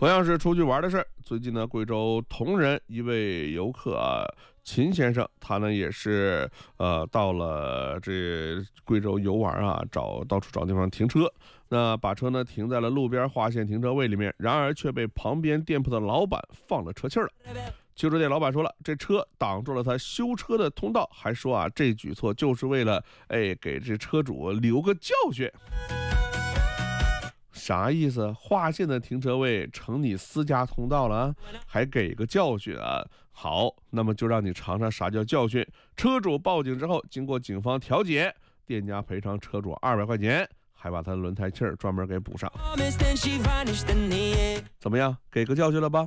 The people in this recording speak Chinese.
同样是出去玩的事儿，最近呢，贵州铜仁一位游客秦先生，他呢也是到了这贵州游玩到处找地方停车，那把车呢停在了路边划线停车位里面，然而却被旁边店铺的老板放了车气儿了。修车店老板说了，这车挡住了他修车的通道，还说这举措就是为了给这车主留个教训。啥意思？划线的停车位成你私家通道了还给个教训啊？好，那么就让你尝尝啥叫教训。车主报警之后，经过警方调解，店家赔偿车主200块钱，还把他的轮胎气儿专门给补上。怎么样？给个教训了吧？